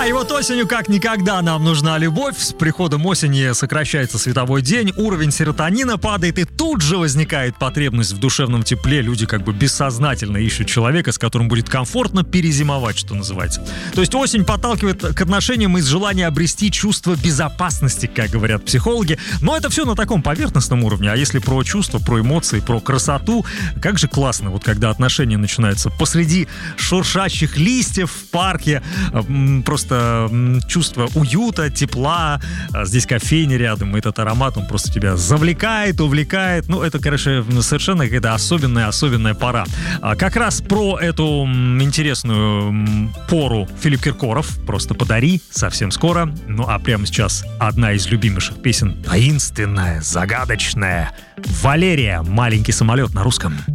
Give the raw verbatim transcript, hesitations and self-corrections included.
Да, и вот осенью как никогда нам нужна любовь. С приходом осени сокращается световой день, уровень серотонина падает, и тут же возникает потребность в душевном тепле. Люди как бы бессознательно ищут человека, с которым будет комфортно перезимовать, что называется. То есть осень подталкивает к отношениям из желания обрести чувство безопасности, как говорят психологи. Но это все на таком поверхностном уровне. А если про чувства, про эмоции, про красоту, как же классно, вот когда отношения начинаются посреди шуршащих листьев в парке, просто чувство уюта, тепла, здесь кофейня рядом, этот аромат, он просто тебя завлекает, увлекает. Ну, это, конечно, совершенно какая-то особенная-особенная пора. Как раз про эту интересную пору Филипп Киркоров «Просто подари» совсем скоро. Ну, а прямо сейчас одна из любимейших песен, таинственная, загадочная, «Валерия. Маленький самолет» на русском.